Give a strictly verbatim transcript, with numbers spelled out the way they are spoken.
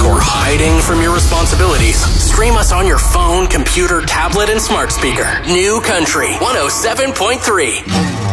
or hiding from your responsibilities? Stream us on your phone, computer, tablet, and smart speaker. New Country one oh seven point three.